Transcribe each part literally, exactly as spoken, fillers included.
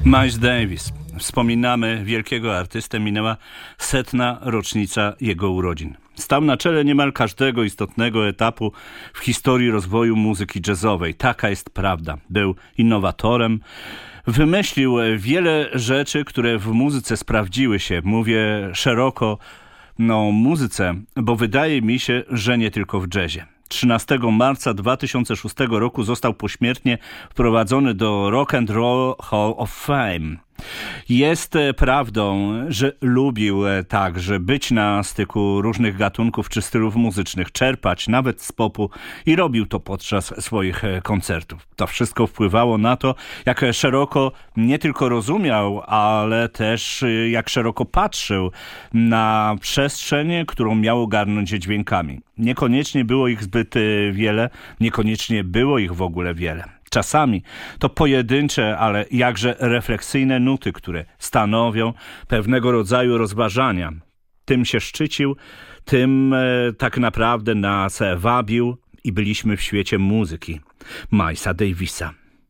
Miles Davis. Wspominamy wielkiego artystę, minęła setna rocznica jego urodzin. Stał na czele niemal każdego istotnego etapu w historii rozwoju muzyki jazzowej. Taka jest prawda. Był innowatorem. Wymyślił wiele rzeczy, które w muzyce sprawdziły się. Mówię szeroko o muzyce, bo wydaje mi się, że nie tylko w jazzie. trzynastego marca dwa tysiące szóstego roku został pośmiertnie wprowadzony do Rock and Roll Hall of Fame. Jest prawdą, że lubił także być na styku różnych gatunków czy stylów muzycznych, czerpać nawet z popu i robił to podczas swoich koncertów. To wszystko wpływało na to, jak szeroko nie tylko rozumiał, ale też jak szeroko patrzył na przestrzeń, którą miał ogarnąć dźwiękami. Niekoniecznie było ich zbyt wiele, niekoniecznie było ich w ogóle wiele. Czasami to pojedyncze, ale jakże refleksyjne nuty, które stanowią pewnego rodzaju rozważania. Tym się szczycił, tym e, tak naprawdę nas wabił i byliśmy w świecie muzyki Milesa Davisa.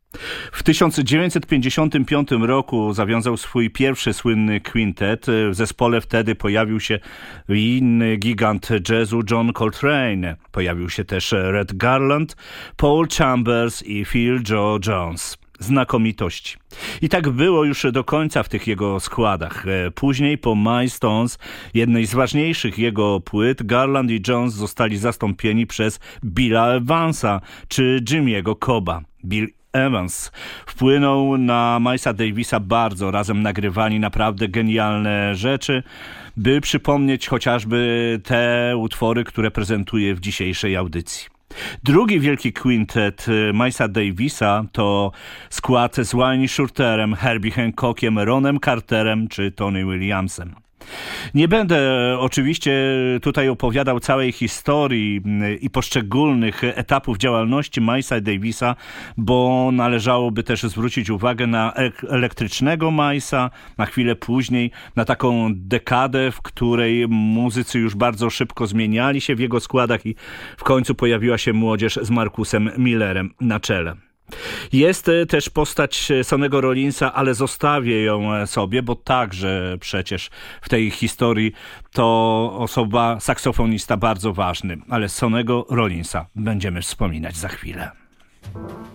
W tysiąc dziewięćset pięćdziesiątym piątym roku zawiązał swój pierwszy słynny kwintet. W zespole wtedy pojawił się inny gigant jazzu John Coltrane. Pojawił się też Red Garland, Paul Chambers i Phil Joe Jones. Znakomitości. I tak było już do końca w tych jego składach. Później po Milestones, jednej z ważniejszych jego płyt, Garland i Jones zostali zastąpieni przez Billa Evansa czy Jimmy'ego Coba. Bill Evans wpłynął na Milesa Davisa bardzo. Razem nagrywali naprawdę genialne rzeczy, by przypomnieć chociażby te utwory, które prezentuję w dzisiejszej audycji. Drugi wielki kwintet Milesa Davisa to skład z Wayne Shorterem, Herbie Hancockiem, Ronem Carterem czy Tony Williamsem. Nie będę oczywiście tutaj opowiadał całej historii i poszczególnych etapów działalności Milesa Davisa, bo należałoby też zwrócić uwagę na elektrycznego Milesa, na chwilę później, na taką dekadę, w której muzycy już bardzo szybko zmieniali się w jego składach i w końcu pojawiła się młodzież z Marcusem Millerem na czele. Jest też postać Sonny'ego Rollinsa, ale zostawię ją sobie, bo także przecież w tej historii to osoba, saksofonista bardzo ważny, ale Sonny'ego Rollinsa będziemy wspominać za chwilę.